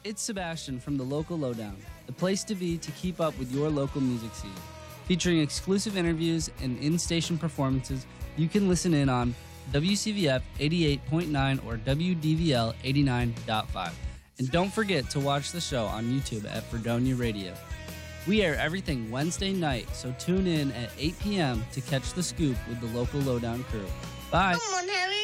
It's Sebastian from the Local Lowdown, the place to be to keep up with your local music scene. Featuring exclusive interviews and in-station performances, you can listen in on WCVF 88.9 or WDVL 89.5. And don't forget to watch the show on YouTube at Fredonia Radio. We air everything Wednesday night, so tune in at 8 p.m. to catch the scoop with the Local Lowdown crew. Bye! Come on, Harry.